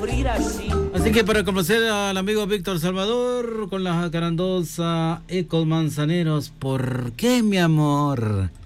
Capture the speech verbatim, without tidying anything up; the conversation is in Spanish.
Así que para complacer al amigo Víctor Salvador con la jacarandosa Ecos Manzaneros, ¿por qué, mi amor?